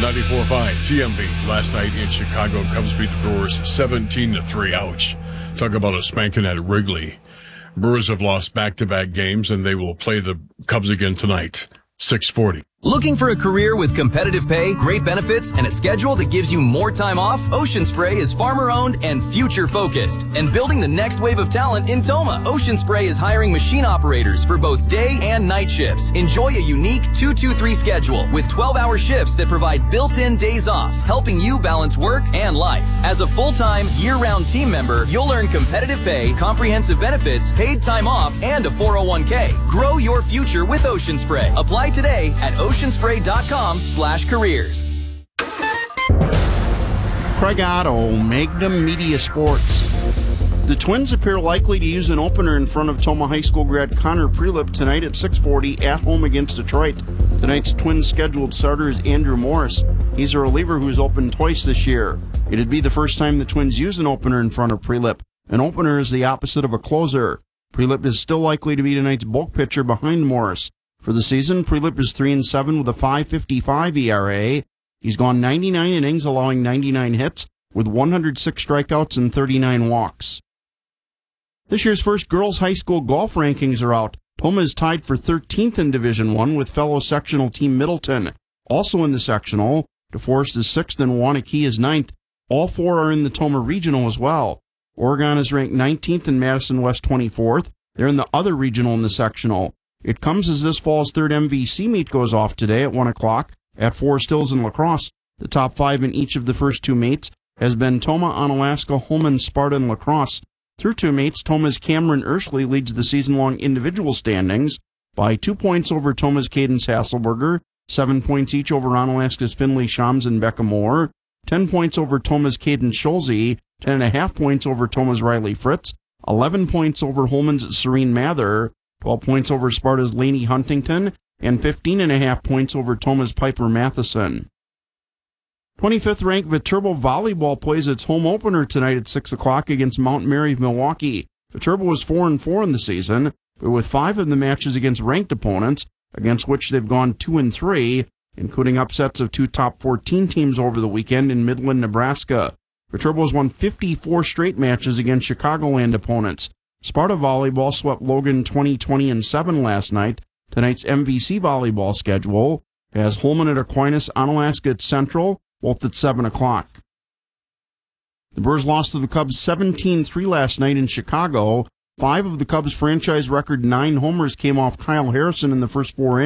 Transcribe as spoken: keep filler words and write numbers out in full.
ninety-four point five T M B. Last night in Chicago, Cubs beat the Brewers seventeen to three. Ouch. Talk about a spanking at Wrigley. Brewers have lost back-to-back games, and they will play the Cubs again tonight, six forty. Looking for a career with competitive pay, great benefits, and a schedule that gives you more time off? Ocean Spray is farmer-owned and future-focused and building the next wave of talent in Toma. Ocean Spray is hiring machine operators for both day and night shifts. Enjoy a unique two two three schedule with twelve-hour shifts that provide built-in days off, helping you balance work and life. As a full-time, year-round team member, you'll earn competitive pay, comprehensive benefits, paid time off, and a four oh one k. Grow your future with Ocean Spray. Apply today at oceanspray.com slash careers. Craig Otto, Magnum Media Sports. The Twins appear likely to use an opener in front of Toma High School grad Connor Prelip tonight at six forty at home against Detroit. Tonight's Twins scheduled starter is Andrew Morris. He's a reliever who's opened twice this year. It'd be the first time the Twins use an opener in front of Prelip. An opener is the opposite of a closer. Prelip is still likely to be tonight's bulk pitcher behind Morris. For the season, Prelip is three and seven with a five fifty-five E R A. He's gone ninety-nine innings, allowing ninety-nine hits, with one hundred six strikeouts and thirty-nine walks. This year's first girls' high school golf rankings are out. Toma is tied for thirteenth in Division One with fellow sectional team Middleton. Also in the sectional, DeForest is sixth and Wanakee is ninth. All four are in the Toma Regional as well. Oregon is ranked nineteenth and Madison West twenty-fourth. They're in the other regional in the sectional. It comes as this fall's third M V C meet goes off today at one o'clock at Forest Hills and La Crosse. The top five in each of the first two meets has been Toma, Onalaska, Holman, Sparta, and La Crosse. Through two meets, Toma's Cameron Ursley leads the season-long individual standings by two points over Toma's Cadence Hasselberger, seven points each over Onalaska's Finley Shams and Becca Moore, ten points over Toma's Cadence Schulze, ten and a half points over Toma's Riley Fritz, eleven points over Holman's Serene Mather, twelve points over Sparta's Lainey Huntington, and fifteen and a half points over Toma's Piper Matheson. twenty-fifth ranked Viterbo Volleyball plays its home opener tonight at six o'clock against Mount Mary of Milwaukee. Viterbo was four and four in the season, but with five of the matches against ranked opponents, against which they've gone two and three, including upsets of two top fourteen teams over the weekend in Midland, Nebraska. Viterbo has won fifty-four straight matches against Chicagoland opponents. Sparta Volleyball swept Logan twenty, twenty, and seven last night. Tonight's M V C volleyball schedule has Holman at Aquinas, Onalaska at Central, both at seven o'clock. The Brewers lost to the Cubs seventeen three last night in Chicago. Five of the Cubs' franchise record nine homers came off Kyle Harrison in the first four innings.